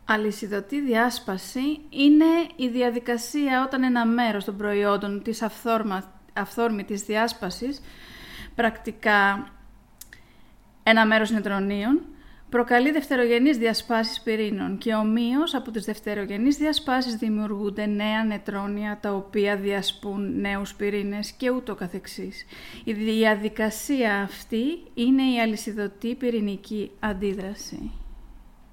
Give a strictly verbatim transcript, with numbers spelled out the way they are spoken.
Αλυσιδωτή διάσπαση είναι η διαδικασία όταν ένα μέρος των προϊόντων της αυθόρμα, αυθόρμητης διάσπασης, πρακτικά ένα μέρος νετρονίων, προκαλεί δευτερογενείς διασπάσεις πυρήνων και ομοίως από τις δευτερογενείς διασπάσεις δημιουργούνται νέα νετρόνια τα οποία διασπούν νέους πυρήνες και ούτω καθεξής. Η διαδικασία αυτή είναι η αλυσιδωτή πυρηνική αντίδραση.